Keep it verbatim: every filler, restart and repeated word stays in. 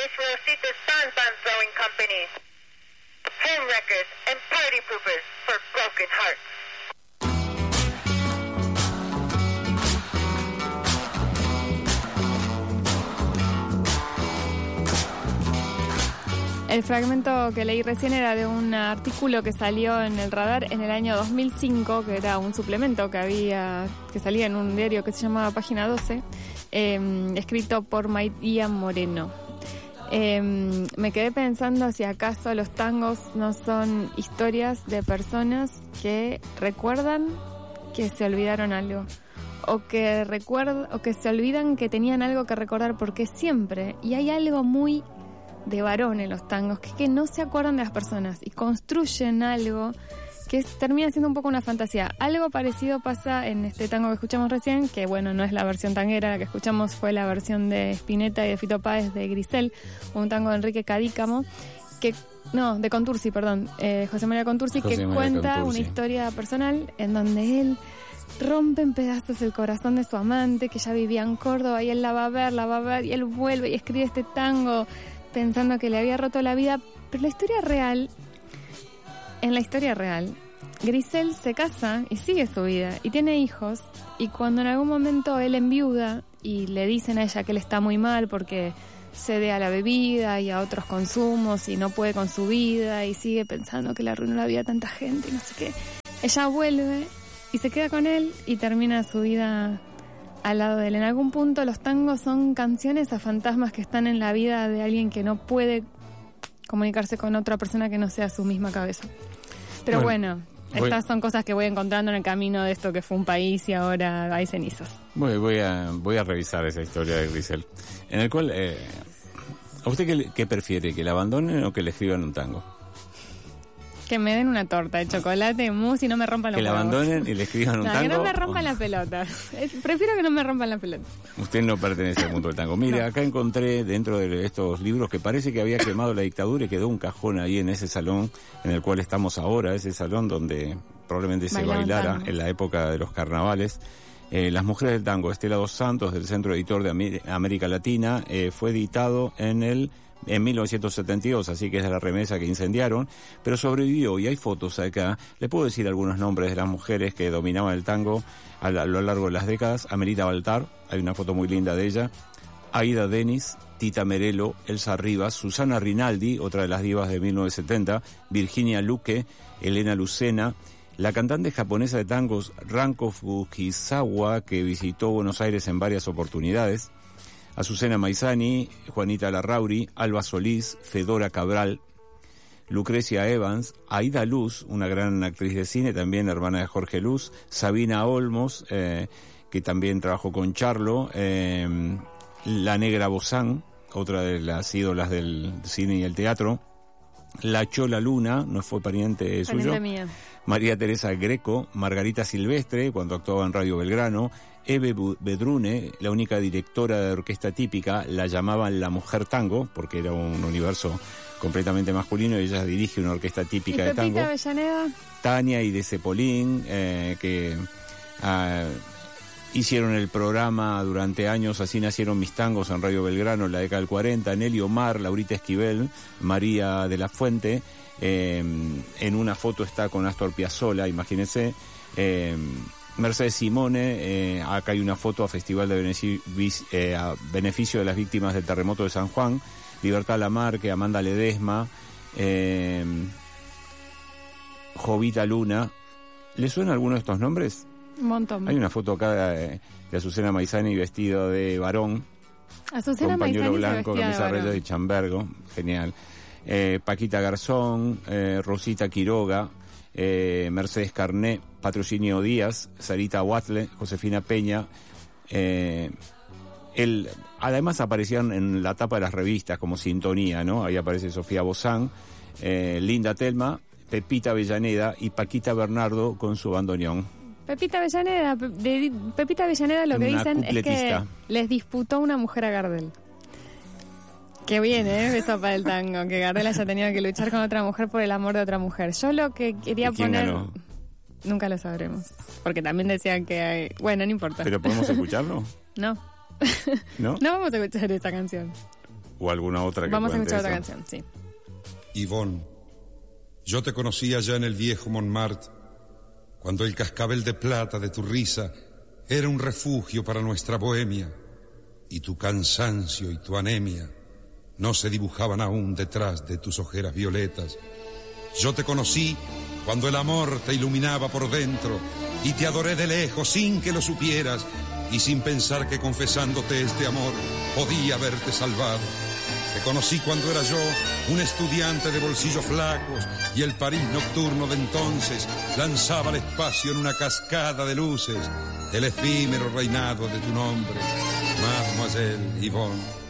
Virtuositas Fan Fan Throwing Company. Home wreckers and party poopers for broken hearts. El fragmento que leí recién era de un artículo que salió en El Radar en el año dos mil cinco, que era un suplemento que había que salía en un diario que se llamaba Página doce, eh, escrito por María Moreno. Eh, me quedé pensando si acaso los tangos no son historias de personas que recuerdan que se olvidaron algo, o que recuerdan, o que se olvidan que tenían algo que recordar, porque siempre, y hay algo muy de varón en los tangos, que es que no se acuerdan de las personas y construyen algo que es, termina siendo un poco una fantasía. Algo parecido pasa en este tango que escuchamos recién, que bueno, no es la versión tanguera, la que escuchamos fue la versión de Spinetta y de Fito Páez de Grisel, un tango de Enrique Cadícamo, que no, de Contursi, perdón, eh, José María Contursi, José que María cuenta Contursi. Una historia personal en donde él rompe en pedazos el corazón de su amante, que ya vivía en Córdoba, y él la va a ver, la va a ver, y él vuelve y escribe este tango pensando que le había roto la vida. Pero la historia real, en la historia real, Grisel se casa y sigue su vida y tiene hijos, y cuando en algún momento él enviuda y le dicen a ella que él está muy mal porque cede a la bebida y a otros consumos y no puede con su vida y sigue pensando que le arruinó la vida a tanta gente y no sé qué, ella vuelve y se queda con él y termina su vida al lado de él. En algún punto los tangos son canciones a fantasmas que están en la vida de alguien que no puede comunicarse con otra persona que no sea su misma cabeza. Pero bueno, bueno estas voy, son cosas que voy encontrando en el camino de esto que fue un país y ahora hay cenizas. Voy, voy, a, voy a revisar esa historia de Grisel, en el cual, eh, ¿a usted qué, qué prefiere? ¿Que la abandonen o que le escriban un tango? Que me den una torta de chocolate, mousse y no me rompan los huevos. Que la abandonen y le escriban un no, tango. Que no me rompan las pelotas. Prefiero que no me rompan las pelotas. Usted no pertenece al mundo del tango. Mire, no. Acá encontré dentro de estos libros que parece que había quemado la dictadura y quedó un cajón ahí en ese salón en el cual estamos ahora, ese salón donde probablemente se Bailaban bailara tangos. En la época de los carnavales. Eh, Las Mujeres del Tango, Estela dos Santos, del Centro Editor de América Latina, eh, fue editado en el en mil novecientos setenta y dos, así que es de la remesa que incendiaron, pero sobrevivió y hay fotos acá. Le puedo decir algunos nombres de las mujeres que dominaban el tango a, a lo largo de las décadas. Amelita Baltar, hay una foto muy linda de ella. Aida Denis, Tita Merelo, Elsa Rivas, Susana Rinaldi, otra de las divas de mil novecientos setenta, Virginia Luque, Elena Lucena, la cantante japonesa de tangos Ranko Fujisawa, que visitó Buenos Aires en varias oportunidades, Azucena Maizani, Juanita Larrauri, Alba Solís, Fedora Cabral, Lucrecia Evans, Aida Luz, una gran actriz de cine, también hermana de Jorge Luz, Sabina Olmos, eh, que también trabajó con Charlo, eh, La Negra Bozán, otra de las ídolas del cine y el teatro, La Chola Luna, no fue pariente suyo, mía. María Teresa Greco, Margarita Silvestre, cuando actuaba en Radio Belgrano, Eve Bedrune, la única directora de orquesta típica, la llamaban la mujer tango, porque era un universo completamente masculino, y ella dirige una orquesta típica de tango. ¿Y Pepita Avellaneda? Tania y de Cepolín, eh, que uh, hicieron el programa durante años, Así nacieron mis tangos, en Radio Belgrano en la década del cuarenta, Nelly Omar, Laurita Esquivel, María de la Fuente, eh, en una foto está con Astor Piazzolla, imagínense, eh, Mercedes Simone, eh, acá hay una foto a Festival de Beneficio, eh, a beneficio de las víctimas del terremoto de San Juan, Libertad Lamarque, Amanda Ledesma, eh, Jovita Luna. ¿Le suena alguno de estos nombres? Un montón. Hay una foto acá de, de Azucena Maizani vestido de varón, Azucena con pañuelo Maizani blanco, camisa raya de chambergo, genial. Eh, Paquita Garzón, eh, Rosita Quiroga, eh, Mercedes Carné, Patrocinio Díaz, Sarita Watle, Josefina Peña. Eh, el, además aparecían en la tapa de las revistas como Sintonía, ¿no? Ahí aparece Sofía Bozán, eh, Linda Telma, Pepita Avellaneda y Paquita Bernardo con su bandoneón. Pepita Avellaneda, de Pepita Avellaneda lo que una dicen cupletista. Es que les disputó una mujer a Gardel. Que viene, ¿eh? Eso para el tango, que Gardel haya tenido que luchar con otra mujer por el amor de otra mujer. Yo lo que quería ¿Y quién poner... ganó? Nunca lo sabremos. Porque también decían que hay... Bueno, no importa. ¿Pero podemos escucharlo? No. ¿No? No vamos a escuchar esa canción. o alguna otra que Vamos a escuchar eso. otra canción, sí. Yvonne, yo te conocí allá en el viejo Montmartre, cuando el cascabel de plata de tu risa era un refugio para nuestra bohemia, y tu cansancio y tu anemia no se dibujaban aún detrás de tus ojeras violetas. Yo te conocí cuando el amor te iluminaba por dentro, y te adoré de lejos sin que lo supieras, y sin pensar que confesándote este amor podía haberte salvado. Te conocí cuando era yo un estudiante de bolsillos flacos, y el París nocturno de entonces lanzaba al espacio en una cascada de luces el efímero reinado de tu nombre, Mademoiselle Yvonne.